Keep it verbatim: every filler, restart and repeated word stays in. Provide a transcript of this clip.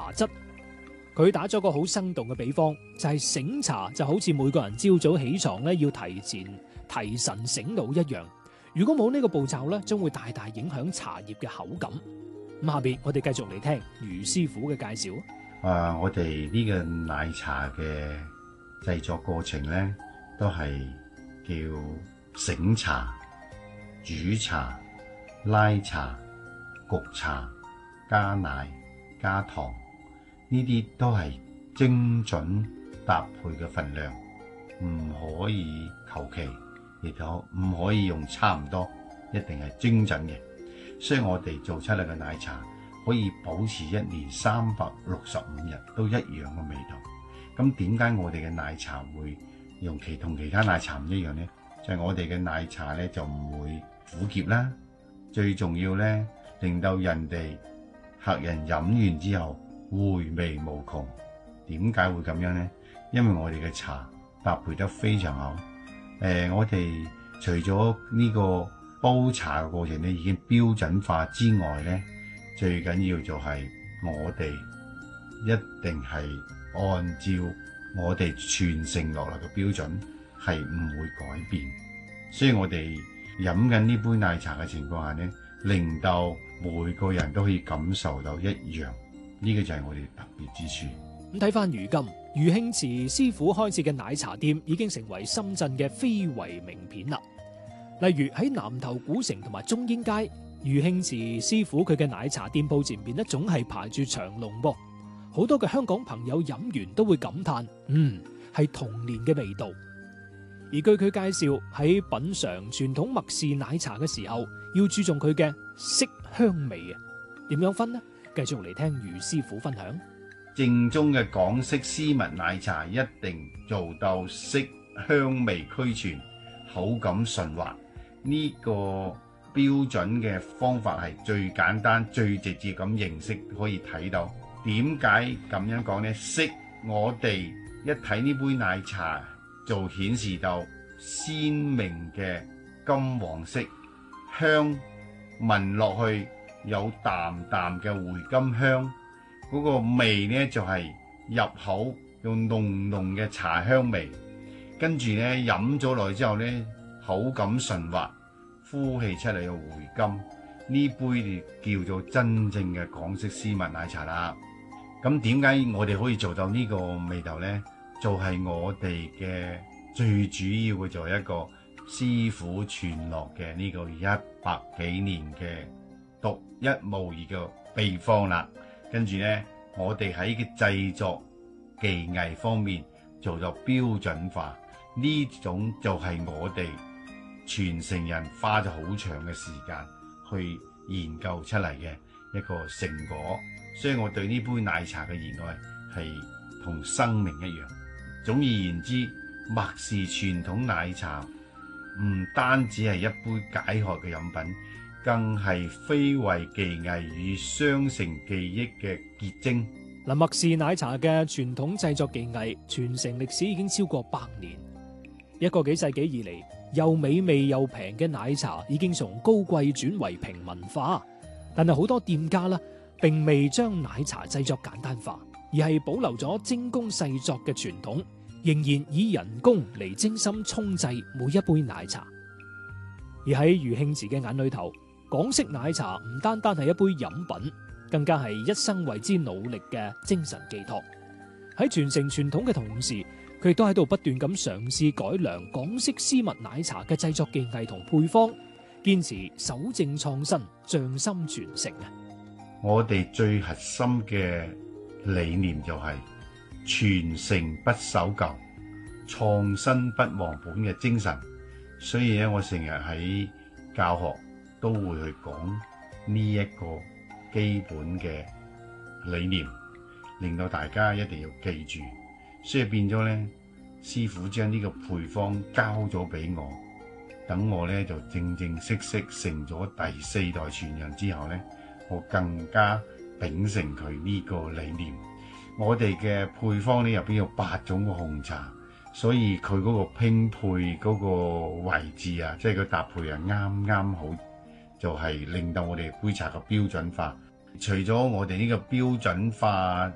茶質。佢打咗個好生動嘅比方，就係醒茶就好似每個人朝早起床咧要提前提神醒腦一樣。如果冇呢個步驟咧，將會大大影響茶葉嘅口感。咁下邊我哋繼續嚟聽余師傅嘅介紹。 啊，我哋呢個奶茶嘅製作過程咧，都係叫醒茶、煮茶、拉茶、焗茶、加奶、加糖。呢啲都係精準搭配嘅份量，唔可以求其，亦都唔可以用差唔多，一定係精準嘅。所以我哋做出嚟嘅奶茶可以保持一年三百六十五日都一樣嘅味道。咁點解我哋嘅奶茶會用其同其他奶茶唔一樣呢？就係我哋嘅奶茶咧就唔會苦澀啦，最重要咧令到人哋客人飲完之後回味無窮。點解會咁樣呢？因為我哋嘅茶搭配得非常好。誒、呃，我哋除咗呢個煲茶嘅過程咧已經標準化之外咧，最緊要就係我哋一定係按照我哋傳承落嚟嘅標準，係唔會改變。所以我哋飲緊呢杯奶茶嘅情況下咧，令到每個人都可以感受到一樣。呢個就係我哋特別之處。 咁睇翻如今，余慶慈師傅開設嘅奶茶店已經成為深圳嘅非遺名片啦。例如喺南頭古城同埋中英街，余慶慈師傅佢嘅奶茶店鋪前面咧，總係排住長龍噃。好多嘅香港朋友飲完都會感嘆，嗯，係童年嘅味道。而據佢介紹，喺品嘗傳統麥氏奶茶嘅時候，要注重佢嘅色香味啊。點樣分呢？繼續嚟聽余師傅分享。 正宗嘅港式絲襪奶茶一定做到色香味俱全，口感順滑。呢個標準嘅方法係最簡單、最直接咁認識可以睇到。點解咁樣講呢？色，我哋一睇呢杯奶茶就顯示到鮮明嘅金黃色。香，聞落去有淡淡嘅回甘香。嗰個味呢就係入口用濃濃嘅茶香味，跟住呢飲咗落去之後呢，口感順滑，呼氣出嚟嘅回甘。呢杯就叫做真正嘅港式絲襪奶茶啦。咁點解我哋可以做到呢個味道呢？就係我哋嘅最主要嘅就係一個師傅傳落嘅呢個一百幾年嘅獨一無二嘅秘方啦。跟住呢，我哋喺嘅製作技藝方面做咗標準化，呢種就係我哋傳承人花咗好長嘅時間去研究出嚟嘅一個成果。所以我對呢杯奶茶嘅熱愛係同生命一樣。總而言之，麥氏傳統奶茶唔單止係一杯解渴嘅飲品，更係非遺技藝與雙城記憶嘅結晶。 嗱，麥氏奶茶嘅傳統製作技藝傳承歷史已經超過百年。一個幾世紀以嚟，又美味又平嘅奶茶已經從高貴轉為平民化。但係好多店家啦，並未將奶茶製作簡單化，而係保留咗精工細作嘅傳統，仍然以人工嚟精心沖製每一杯奶茶。而喺余慶慈嘅眼裏頭，港式奶茶唔單單係一杯飲品，更加係一生為之努力嘅精神寄託。喺傳承傳統嘅同時，佢亦都喺度不斷咁嘗試改良港式絲襪奶茶嘅製作技藝同配方，堅持守正創新，匠心傳承啊！ 我哋最核心嘅理念就係傳承不守舊，創新不忘本嘅精神。所以咧，我成日喺教學都會去講呢一個基本嘅理念，令到大家一定要記住。所以變咗咧，師傅將呢個配方交咗俾我，等我咧就正正式式成咗第四代傳人之後咧，我更加秉承佢呢個理念。我哋嘅配方咧入邊有八種嘅紅茶，所以佢嗰個拼配嗰個位置啊，即係個搭配啊，啱啱好，就係令到我哋杯茶嘅標準化。除咗我哋呢個標準化